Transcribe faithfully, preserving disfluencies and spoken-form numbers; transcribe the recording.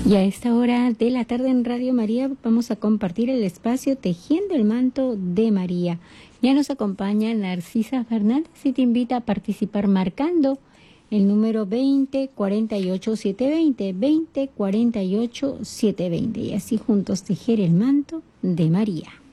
Y a esta hora de la tarde en Radio María vamos a compartir el espacio Tejiendo el Manto de María. Ya nos acompaña Narcisa Fernández y te invita a participar marcando el número veinte cuarenta y ocho setecientos veinte, veinte cuarenta y ocho setecientos veinte, y así juntos tejer el manto de María.